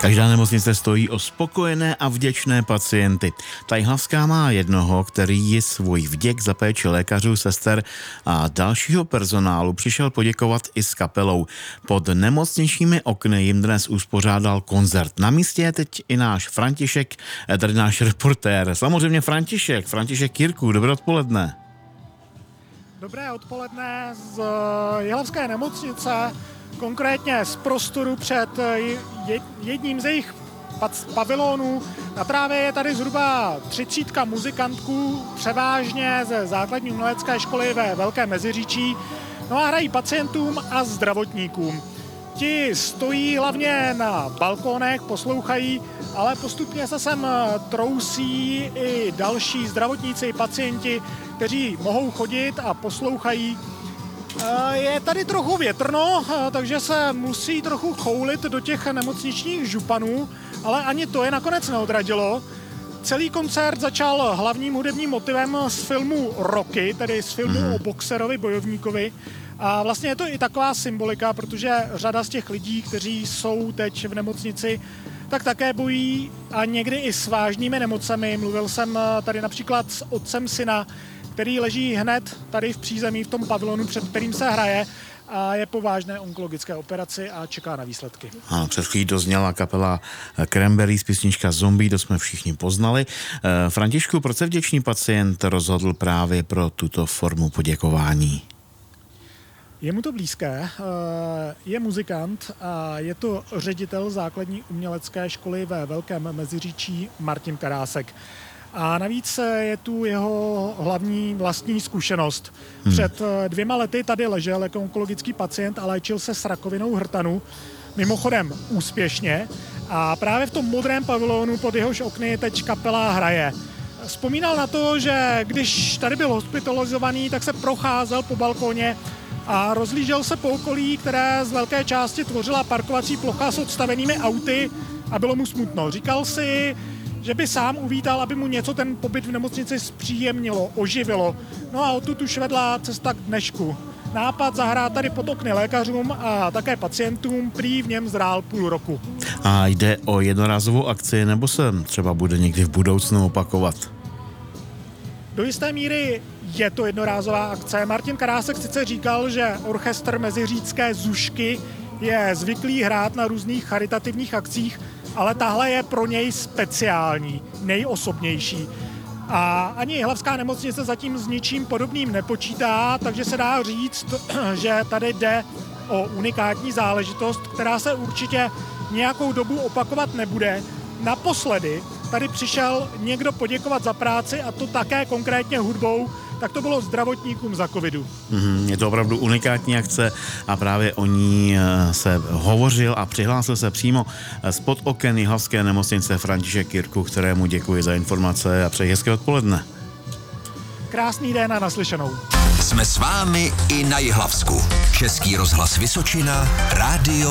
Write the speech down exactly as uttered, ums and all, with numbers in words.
Každá nemocnice stojí o spokojené a vděčné pacienty. Ta jihlavská má jednoho, který ji svůj vděk za péči lékařů, sester a dalšího personálu přišel poděkovat i s kapelou. Pod nemocničními okny jim dnes uspořádal koncert. Na místě je teď i náš František, tady náš reportér. Samozřejmě František, František Kirků, dobré odpoledne. Dobré odpoledne z jihlavské nemocnice, konkrétně z prostoru před jedním z jejich pavilonů. Na trávě je tady zhruba třicítka muzikantů, převážně ze základní umělecké školy ve Velkém Meziříčí. No a hrají pacientům a zdravotníkům. Ti stojí hlavně na balkónech, poslouchají, ale postupně se sem trousí i další zdravotníci, i pacienti, kteří mohou chodit a poslouchají. Je tady trochu větrno, takže se musí trochu choulit do těch nemocničních županů, ale ani to je nakonec neodradilo. Celý koncert začal hlavním hudebním motivem z filmu Rocky, tedy z filmu mm. o boxerovi, bojovníkovi. A vlastně je to i taková symbolika, protože řada z těch lidí, kteří jsou teď v nemocnici, tak také bojí a někdy i s vážnými nemocemi. Mluvil jsem tady například s otcem syna, který leží hned tady v přízemí v tom pavilonu, před kterým se hraje, a je po vážné onkologické operaci a čeká na výsledky. Ano, před chvílí dozněla kapela Cranberries, písnička Zombie, to jsme všichni poznali. Františku, proč se vděčný pacient rozhodl právě pro tuto formu poděkování? Je mu to blízké, je muzikant a je to ředitel základní umělecké školy ve Velkém Meziříčí Martin Karásek. A navíc je tu jeho hlavní vlastní zkušenost. Hmm. Před dvěma lety tady ležel jako onkologický pacient a léčil se s rakovinou hrtanu. Mimochodem úspěšně. A právě v tom modrém pavilonu pod jehož okny teď kapela hraje. Vzpomínal na to, že když tady byl hospitalizovaný, tak se procházel po balkoně a rozlížel se po okolí, které z velké části tvořila parkovací plocha s odstavenými auty a bylo mu smutno. Říkal si, že by sám uvítal, aby mu něco ten pobyt v nemocnici zpříjemnilo, oživilo. No a odtud už vedla cesta k dnešku. Nápad zahrát tady pod okny lékařům a také pacientům prý v něm zrál půl roku. A jde o jednorázovou akci, nebo se třeba bude někdy v budoucnu opakovat? Do jisté míry je to jednorázová akce. Martin Karásek sice říkal, že orchestr meziřícké Zušky je zvyklý hrát na různých charitativních akcích, ale tahle je pro něj speciální, nejosobnější. A ani jihlavská nemocnice zatím s ničím podobným nepočítá, takže se dá říct, že tady jde o unikátní záležitost, která se určitě nějakou dobu opakovat nebude. Naposledy tady přišel někdo poděkovat za práci, a to také konkrétně hudbou, tak to bylo zdravotníkům za covidu. Mm, je to opravdu unikátní akce a právě o ní se hovořil a přihlásil se přímo spod oken jihlavské nemocnice František Kirků, kterému děkuji za informace a přeji hezké odpoledne. Krásný den a naslyšenou. Jsme s vámi i na Jihlavsku. Český rozhlas Vysočina, rádio